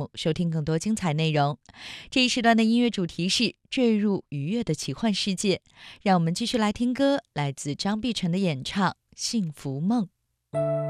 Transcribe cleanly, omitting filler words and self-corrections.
目，收听更多精彩内容。这一时段的音乐主题是坠入愉悦的奇幻世界，让我们继续来听歌，来自张碧晨的演唱《幸福梦》。